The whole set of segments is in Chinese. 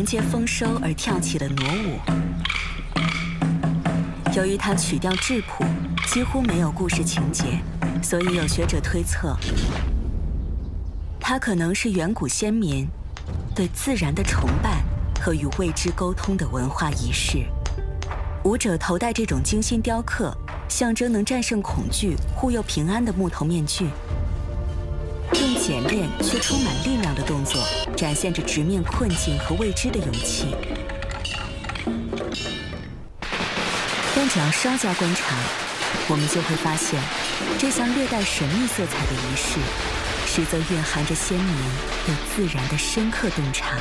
迎接丰收而跳起的傩舞。由于它曲调质朴，几乎没有故事情节，所以有学者推测，它可能是远古先民对自然的崇拜和与未知沟通的文化仪式。舞者头戴这种精心雕刻、象征能战胜恐惧、护佑平安的木头面具，用简练却充满力量的动作，展现着直面困境和未知的勇气。但只要稍加观察，我们就会发现，这项略带神秘色彩的仪式，实则蕴含着先民对自然的深刻洞察。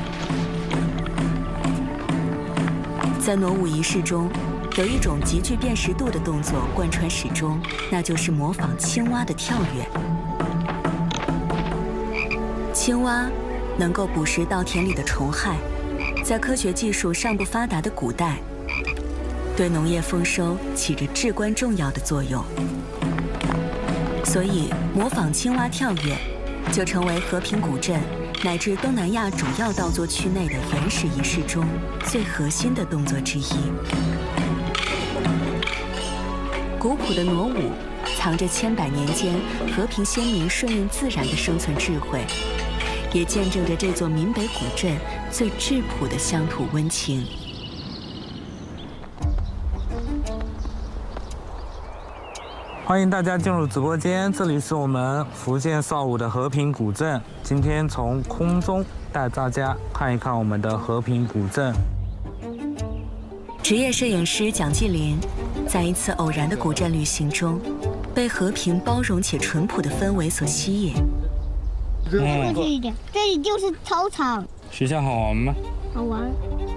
在傩舞仪式中，有一种极具辨识度的动作贯穿始终，那就是模仿青蛙的跳跃。青蛙能够捕食稻田里的虫害，在科学技术尚不发达的古代，对农业丰收起着至关重要的作用。所以，模仿青蛙跳跃就成为和平古镇乃至东南亚主要稻作区内的原始仪式中最核心的动作之一。古朴的傩舞藏着千百年间和平先民顺应自然的生存智慧，也见证着这座闽北古镇最质朴的乡土温情。 欢迎大家进入直播间，这里是我们福建邵武的和平古镇。今天从空中带大家看一看我们的和平古镇。 职业摄影师蒋继林在一次偶然的古镇旅行中，被和平包容且淳朴的氛围所吸引。 过去一点，这里就是操场。 学校好玩吗？ 好玩。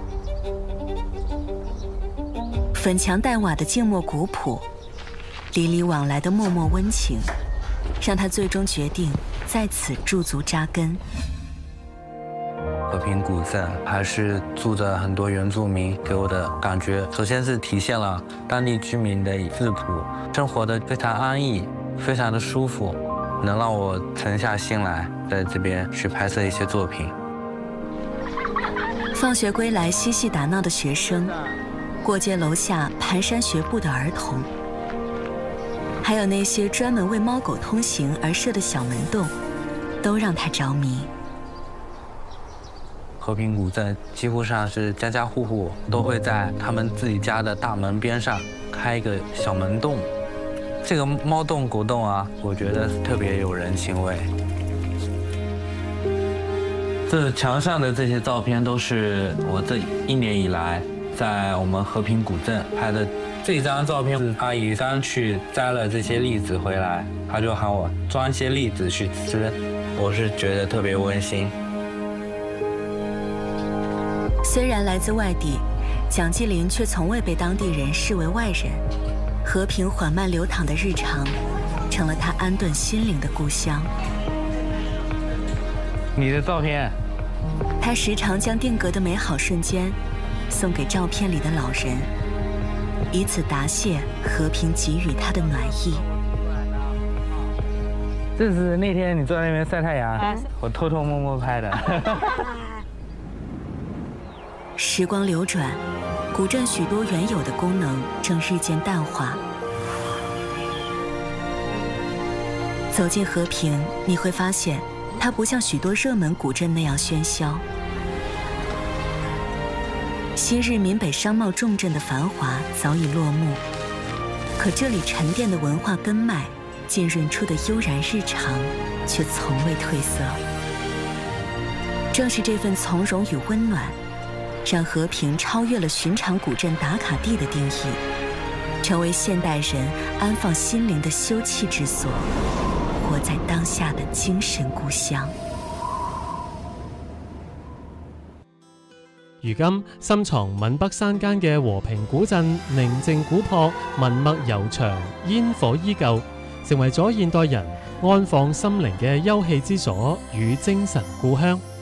粉墙黛瓦的静默古朴，里里往来的默默温情，让他最终决定在此驻足扎根。 和平古镇还是住着很多原住民，给我的感觉，首先是体现了当地居民的质朴，生活的非常安逸，非常的舒服，能让我沉下心来，在这边去拍摄一些作品。 放学归来嬉戏打闹的学生，过街楼下蹒跚学步的儿童，还有那些专门为猫狗通行而设的小门洞，都让他着迷。 和平古镇几乎上是家家户户都会在他们自己家的大门边上开一个小门洞，这个猫洞狗洞啊，我觉得特别有人情味。这墙上的这些照片都是我这1年以来在我们和平古镇拍的。这张照片是阿姨刚去摘了这些栗子回来，她就喊我装一些栗子去吃，我是觉得特别温馨。 虽然来自外地，蒋继林却从未被当地人视为外人。和平缓慢流淌的日常，成了他安顿心灵的故乡。 你的照片， 他时常将定格的美好瞬间送给照片里的老人，以此答谢和平给予他的暖意。 这是那天你坐在那边晒太阳，我偷偷摸摸拍的。 时光流转，古镇许多原有的功能正日渐淡化。走进和平，你会发现它不像许多热门古镇那样喧嚣。昔日闽北商贸重镇的繁华早已落幕，可这里沉淀的文化根脉，浸润出的悠然日常，却从未褪色。正是这份从容与温暖，让和平超越了寻常古镇打卡地的定义，成为现代人安放心灵的休憩之所，活在当下的精神故乡。 如今深藏闽北山間嘅和平古鎮寧靜古樸、文墨悠長、煙火依舊，成為咗現代人安放心靈嘅休憩之所與精神故鄉。